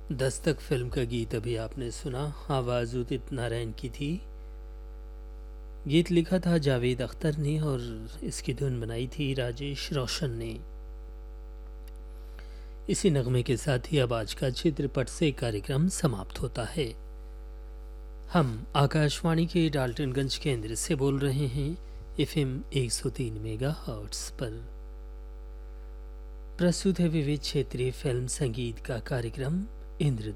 Dastak film का गीत अभी आपने सुना। आवाज़ उदित नारायण की थी। गीत लिखा था जावेद अख्तर ने और इसकी धुन बनाई थी राजेश रोशन ने। इसी नगमे के साथ ही अब आज का चित्रपट से कार्यक्रम समाप्त होता है। हम आकाशवाणी के डाल्टनगंज केंद्र से बोल रहे हैं एफएम 103 मेगाहर्ट्ज़ पर। प्रस्तुत है विविध क्षेत्रीय फिल्म संगीत का कार्यक्रम इंद्रधनुष।